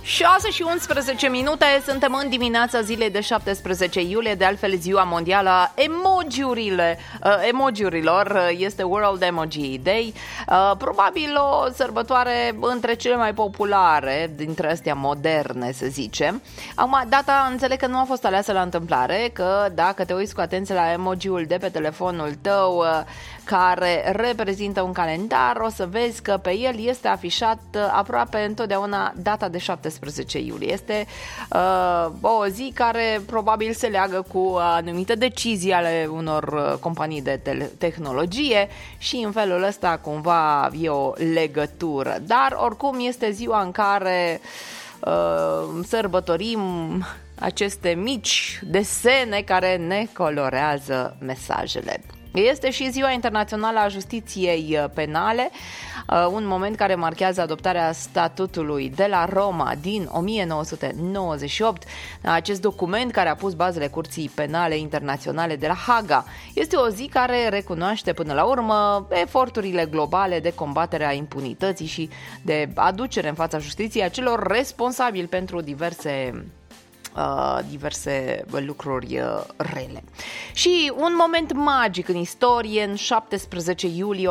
6 și 11 minute, suntem în dimineața zilei de 17 iulie, de altfel ziua mondială a emojiurilor, este World Emoji Day, probabil o sărbătoare între cele mai populare dintre astea moderne, să zicem. Acum, data înțeleg că nu a fost aleasă la întâmplare, că dacă te uiți cu atenție la emojiul de pe telefonul tău care reprezintă un calendar, o să vezi că pe el este afișat aproape întotdeauna data de 17 iulie. Este o zi care probabil se leagă cu anumite decizii ale unor companii de tehnologie și în felul ăsta cumva e o legătură. Dar oricum este ziua în care sărbătorim aceste mici desene care ne colorează mesajele. Este și Ziua Internațională a Justiției Penale, un moment care marchează adoptarea statutului de la Roma din 1998. Acest document care a pus bazele Curții Penale Internaționale de la Haga este o zi care recunoaște până la urmă eforturile globale de combatere a impunității și de aducere în fața justiției a celor responsabili pentru diverse lucruri rele. Și un moment magic în istorie, în 17 iulie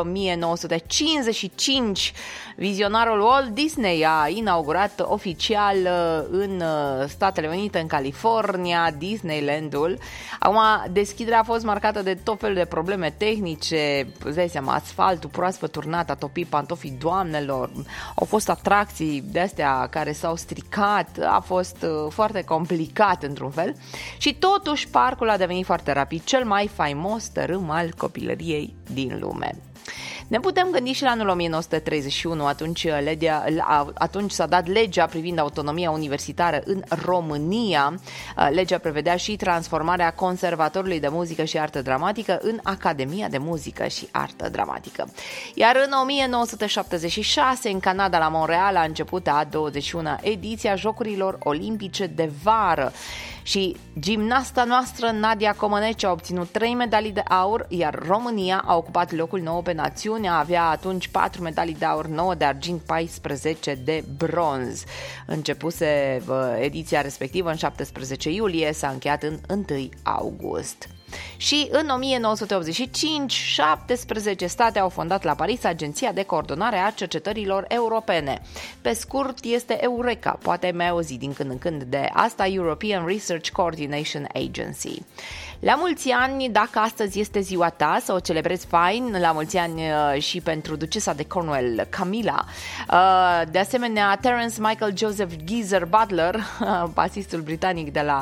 1955, vizionarul Walt Disney a inaugurat oficial în Statele Unite, în California, Disneylandul. Acum, deschiderea a fost marcată de tot felul de probleme tehnice, îți dai seama, asfaltul proaspăt turnat a topit pantofii doamnelor, au fost atracții de-astea care s-au stricat, a fost foarte complicat într-un fel și totuși parcul a devenit foarte rapid cel mai faimos tărâm al copilăriei din lume. Ne putem gândi și la anul 1931, atunci s-a dat legea privind autonomia universitară în România. Legea prevedea și transformarea Conservatorului de Muzică și Artă Dramatică în Academia de Muzică și Artă Dramatică. Iar în 1976, în Canada, la Montreal, a început a 21-a ediție a Jocurilor Olimpice de Vară. Și gimnasta noastră Nadia Comăneci a obținut 3 medalii de aur, iar România a ocupat locul 9 pe națiune, avea atunci 4 medalii de aur, 9 de argint, 14 de bronz. Începuse ediția respectivă în 17 iulie, s-a încheiat în 1 august. Și în 1985, 17 state au fondat la Paris Agenția de Coordonare a Cercetărilor Europene. Pe scurt, este Eureka, poate mai auzit din când în când de asta, European Research Coordination Agency. La mulți ani, dacă astăzi este ziua ta, să o celebrezi fain, la mulți ani și pentru ducesa de Cornwall, Camilla. De asemenea, Terence Michael Joseph Geezer Butler, basistul britanic de la